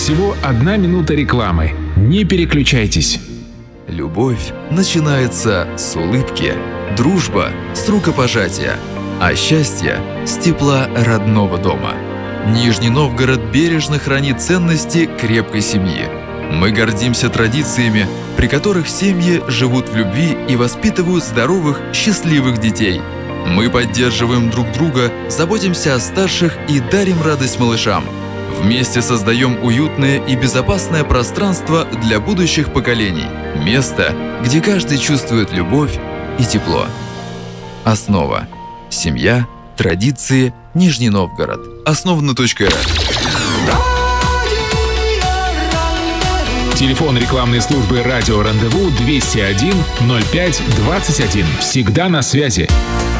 Всего 1 минута рекламы. Не переключайтесь. Любовь начинается с улыбки, дружба с рукопожатия, а счастье с тепла родного дома. Нижний Новгород бережно хранит ценности крепкой семьи. Мы гордимся традициями, при которых семьи живут в любви и воспитывают здоровых, счастливых детей. Мы поддерживаем друг друга, заботимся о старших и дарим радость малышам. Вместе создаем уютное и безопасное пространство для будущих поколений. Место, где каждый чувствует любовь и тепло. Основа. Семья, традиции, Нижний Новгород. Основано.рф. Телефон рекламной службы «Радио Рандеву» 201 05 21. Всегда на связи.